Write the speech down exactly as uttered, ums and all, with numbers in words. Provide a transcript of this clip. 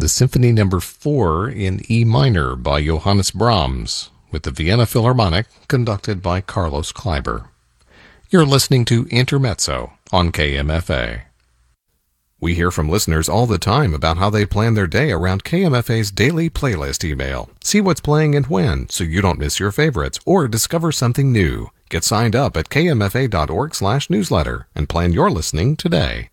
the Symphony Number four in E minor by Johannes Brahms, with the Vienna Philharmonic conducted by Carlos Kleiber. You're listening to Intermezzo on K M F A. We hear from listeners all the time about how they plan their day around K M F A's daily playlist email. See what's playing and when, so you don't miss your favorites or discover something new. Get signed up at k m f a dot org slash newsletter and plan your listening today.